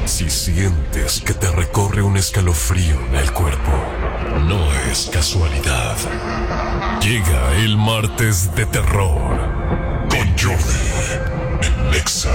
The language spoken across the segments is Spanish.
Si sientes que te recorre un escalofrío en el cuerpo, no es casualidad. Llega el martes de terror con Jordi en Nexa.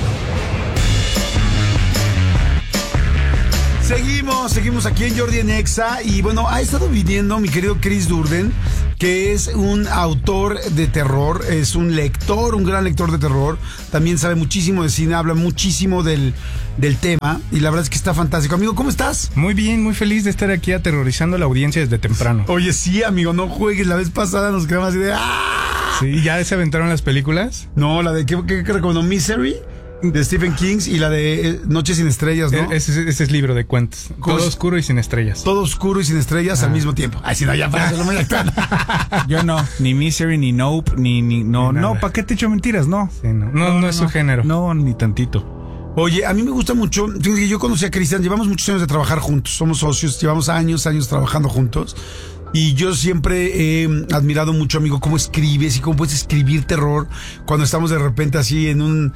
Seguimos aquí en Jordi en Nexa. Y bueno, ha estado viviendo mi querido Chris Durden, que es un autor de terror, es un lector, un gran lector de terror. También sabe muchísimo de cine, habla muchísimo del tema. Y la verdad es que está fantástico. Amigo, ¿cómo estás? Muy bien, muy feliz de estar aquí aterrorizando a la audiencia desde temprano. Oye, sí, amigo, no juegues. La vez pasada nos quedamos así de... ¡ah! Sí, ¿ya se aventaron las películas? No, la de... ¿Qué recomendó? Misery, de Stephen King, y la de Noche sin estrellas, ¿no? Ese es libro de cuentos. Todo oscuro y sin estrellas. Todo oscuro y sin estrellas al mismo tiempo. Ay, si no, ya para eso no me actual. Yo no, ni Misery, ni Nope, no, ¿para qué te echo mentiras? No. Sí, no es su género. No, ni tantito. Oye, a mí me gusta mucho. Yo conocí a Cristian, llevamos muchos años de trabajar juntos, somos socios, llevamos años trabajando juntos. Y yo siempre he admirado mucho, amigo, cómo escribes y cómo puedes escribir terror cuando estamos de repente así en un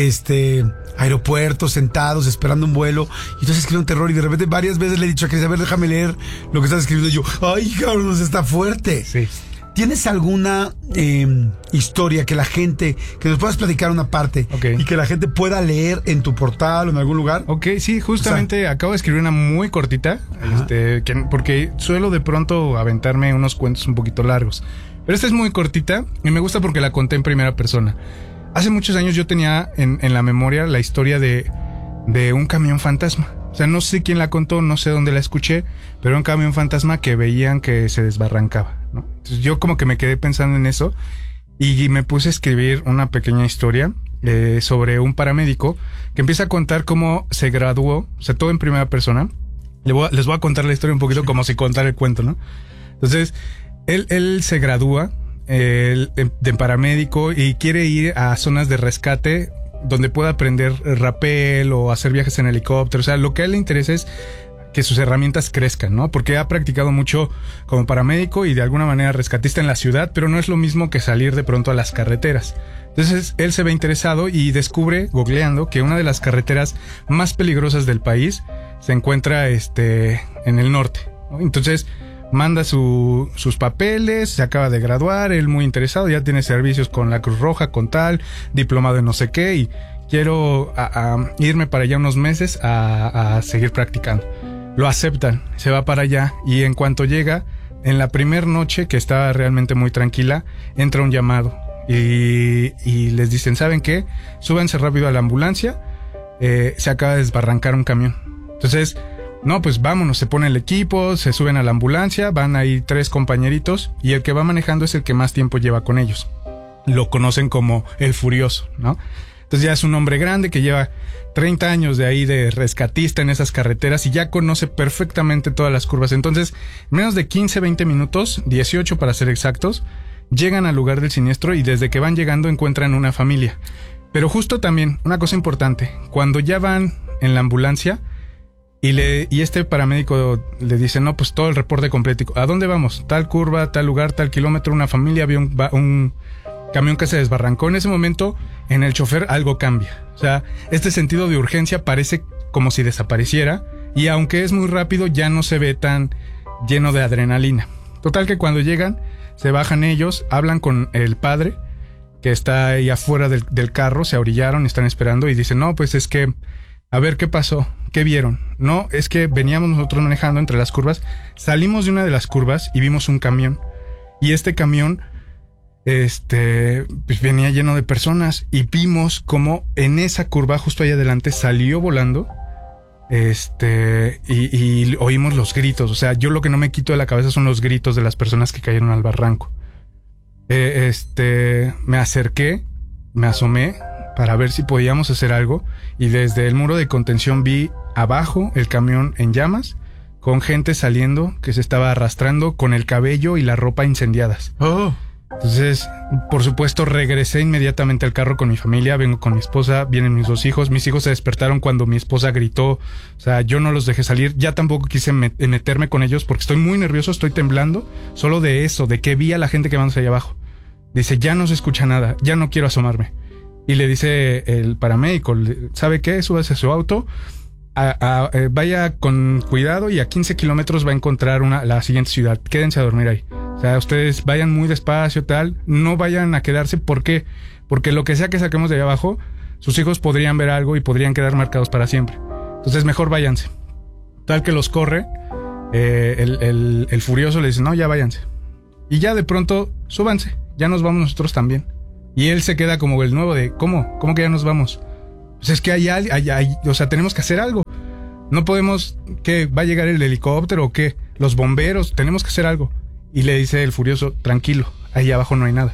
aeropuerto, sentados, esperando un vuelo. Y entonces escribo un terror y de repente varias veces le he dicho a Cris, a ver, déjame leer lo que estás escribiendo. Y yo, ay, cabrón, está fuerte. Sí. ¿Tienes alguna historia que nos puedas platicar una parte y que la gente pueda leer en tu portal o en algún lugar? Ok, sí, justamente acabo de escribir una muy cortita, porque suelo de pronto aventarme unos cuentos un poquito largos. Pero esta es muy cortita y me gusta porque la conté en primera persona. Hace muchos años yo tenía en la memoria la historia de un camión fantasma. O sea, no sé quién la contó, no sé dónde la escuché, pero era un camión fantasma que veían que se desbarrancaba, ¿no? Entonces yo como que me quedé pensando en eso y me puse a escribir una pequeña historia sobre un paramédico que empieza a contar cómo se graduó, o sea, todo en primera persona. Les voy a contar la historia un poquito como si contara el cuento, ¿no? Entonces, él se gradúa de paramédico y quiere ir a zonas de rescate donde pueda aprender rapel o hacer viajes en helicóptero. O sea, lo que a él le interesa es que sus herramientas crezcan, ¿no? Porque ha practicado mucho como paramédico y de alguna manera rescatista en la ciudad, pero no es lo mismo que salir de pronto a las carreteras. Entonces, él se ve interesado y descubre, googleando, que una de las carreteras más peligrosas del país se encuentra en el norte, ¿no? Entonces, manda sus papeles, se acaba de graduar, él muy interesado, ya tiene servicios con la Cruz Roja, con tal, diplomado en no sé qué, y quiero irme para allá unos meses a seguir practicando. Lo aceptan, se va para allá y en cuanto llega, en la primer noche, que estaba realmente muy tranquila, entra un llamado y les dicen, ¿saben qué? Súbanse rápido a la ambulancia, se acaba de desbarrancar un camión. Entonces, no, pues vámonos, se pone el equipo, se suben a la ambulancia, van ahí 3 compañeritos y el que va manejando es el que más tiempo lleva con ellos. Lo conocen como el Furioso, ¿no? Entonces ya es un hombre grande que lleva 30 años de ahí de rescatista en esas carreteras y ya conoce perfectamente todas las curvas. Entonces, menos de 15, 20 minutos, 18 para ser exactos, llegan al lugar del siniestro y desde que van llegando encuentran una familia. Pero justo también, una cosa importante, cuando ya van en la ambulancia y este paramédico le dice, no, pues todo el reporte completo. ¿A dónde vamos? Tal curva, tal lugar, tal kilómetro, una familia, había un camión que se desbarrancó. En ese momento, en el chofer algo cambia. O sea, este sentido de urgencia parece como si desapareciera y aunque es muy rápido, ya no se ve tan lleno de adrenalina. Total que cuando llegan, se bajan ellos, hablan con el padre que está ahí afuera del carro, se orillaron, están esperando y dicen, no, pues es que, a ver, ¿qué pasó? ¿Qué vieron? No, es que veníamos nosotros manejando entre las curvas, salimos de una de las curvas y vimos un camión. Y este camión, pues venía lleno de personas y vimos como en esa curva justo ahí adelante salió volando, y oímos los gritos. O sea, yo lo que no me quito de la cabeza son los gritos de las personas que cayeron al barranco. Me acerqué, me asomé para ver si podíamos hacer algo y desde el muro de contención vi abajo el camión en llamas con gente saliendo que se estaba arrastrando con el cabello y la ropa incendiadas. Oh. Entonces, por supuesto, regresé inmediatamente al carro con mi familia, vengo con mi esposa, vienen mis 2 hijos. Mis hijos se despertaron cuando mi esposa gritó, o sea, yo no los dejé salir, ya tampoco quise meterme con ellos porque estoy muy nervioso, estoy temblando, solo de eso, de que vi a la gente que vamos allá abajo. Dice, ya no se escucha nada, ya no quiero asomarme. Y le dice el paramédico, ¿sabe qué? Súbase a su auto, vaya con cuidado y a 15 kilómetros va a encontrar la siguiente ciudad. Quédense a dormir ahí. O sea, ustedes vayan muy despacio, tal. No vayan a quedarse. ¿Por qué? Porque lo que sea que saquemos de ahí abajo, sus hijos podrían ver algo y podrían quedar marcados para siempre. Entonces mejor váyanse. Tal que los corre, el furioso le dice, no, ya váyanse. Y ya de pronto, súbanse. Ya nos vamos nosotros también. Y él se queda como el nuevo de, ¿cómo? ¿Cómo que ya nos vamos? Pues es que o sea, tenemos que hacer algo. No podemos, ¿qué? ¿Va a llegar el helicóptero o qué? Los bomberos, tenemos que hacer algo. Y le dice el furioso, tranquilo, ahí abajo no hay nada.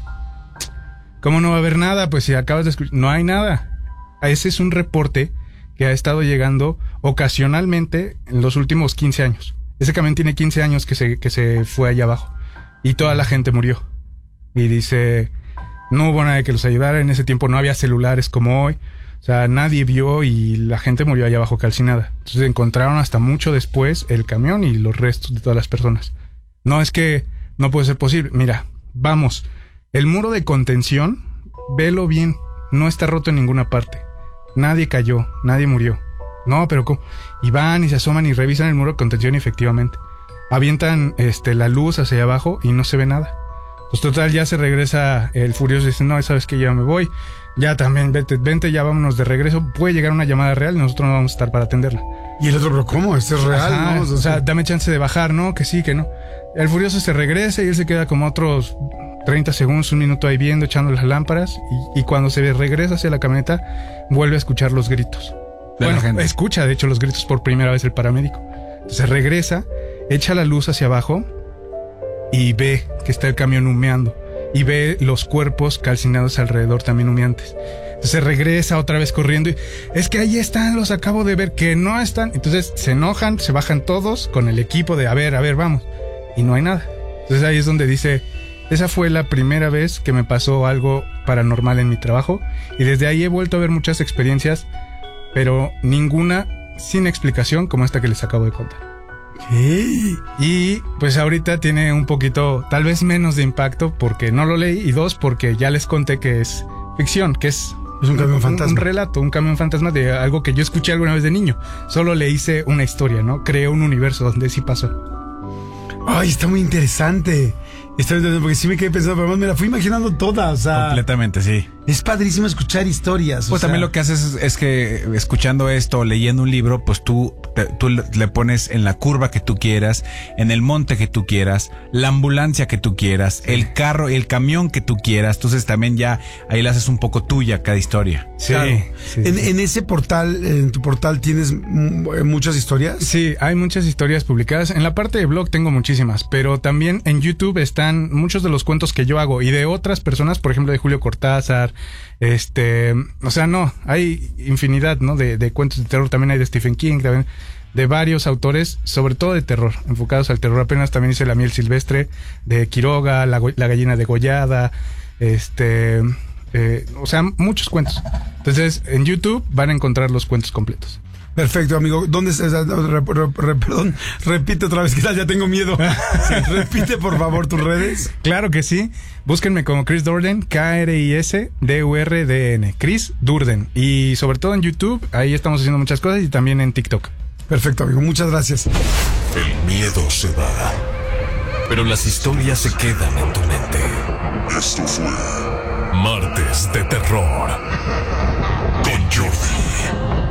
¿Cómo no va a haber nada? Pues si acabas de escuchar, no hay nada. Ese es un reporte que ha estado llegando ocasionalmente en los últimos 15 años. Ese camión tiene 15 años que se fue allá abajo. Y toda la gente murió. Y dice, no hubo nadie que los ayudara. En ese tiempo no había celulares como hoy. O sea, nadie vio y la gente murió allá abajo calcinada. Entonces encontraron hasta mucho después el camión y los restos de todas las personas. No, es que no puede ser posible. Mira, vamos. El muro de contención, velo bien. No está roto en ninguna parte. Nadie cayó, nadie murió. No, pero ¿cómo? Y van y se asoman y revisan el muro de contención y efectivamente. Avientan la luz hacia abajo y no se ve nada. Pues total, ya se regresa el furioso y dice, no, sabes que ya me voy. Ya también, vente, ya vámonos de regreso. Puede llegar una llamada real y nosotros no vamos a estar para atenderla. Y el otro, pero ¿cómo? ¿Esto es real? Ajá, ¿no? O sea, dame chance de bajar, ¿no? Que sí, que no. El furioso se regresa y él se queda como otros 30 segundos, un minuto ahí viendo, echando las lámparas. Y cuando se regresa hacia la camioneta, vuelve a escuchar los gritos. Bueno, escucha de hecho los gritos por primera vez el paramédico. Entonces regresa, echa la luz hacia abajo y ve que está el camión humeando. Y ve los cuerpos calcinados alrededor también humeantes. Entonces regresa otra vez corriendo y es que ahí están, los acabo de ver, que no están. Entonces se enojan, se bajan todos con el equipo de a ver, vamos. Y no hay nada. Entonces ahí es donde dice, esa fue la primera vez que me pasó algo paranormal en mi trabajo. Y desde ahí he vuelto a ver muchas experiencias, pero ninguna sin explicación como esta que les acabo de contar. ¿Qué? Y pues ahorita tiene un poquito, tal vez menos de impacto porque no lo leí y dos, porque ya les conté que es ficción, que es un camión fantasma. Un relato, un camión fantasma de algo que yo escuché alguna vez de niño. Solo le hice una historia, ¿no? Creé un universo donde sí pasó. Ay, está muy interesante. Está interesante porque sí me quedé pensando, pero además me la fui imaginando toda, o sea. Completamente, sí. Es padrísimo escuchar historias. Pues también lo que haces es que escuchando esto, leyendo un libro, pues tú le pones en la curva que tú quieras, en el monte que tú quieras, la ambulancia que tú quieras, el carro, el camión que tú quieras. Entonces también ya ahí la haces un poco tuya cada historia. Sí. Claro. Sí. En ese portal, en tu portal, ¿tienes muchas historias? Sí, hay muchas historias publicadas. En la parte de blog tengo muchísimas, pero también en YouTube están muchos de los cuentos que yo hago y de otras personas, por ejemplo de Julio Cortázar. O sea, no, hay infinidad, ¿no? De cuentos de terror, también hay de Stephen King, también de varios autores, sobre todo de terror, enfocados al terror. Apenas también hice La miel silvestre de Quiroga, la gallina degollada, o sea, muchos cuentos. Entonces, en YouTube van a encontrar los cuentos completos. Perfecto, amigo. ¿Dónde estás? Perdón, repite otra vez, que ya tengo miedo. Repite, por favor, tus redes. Claro que sí. Búsquenme como Chris Durden, KRISDURDN. Chris Durden. Y sobre todo en YouTube, ahí estamos haciendo muchas cosas y también en TikTok. Perfecto, amigo. Muchas gracias. El miedo se va, pero las historias se quedan en tu mente. Esto fue Martes de Terror con Jordi.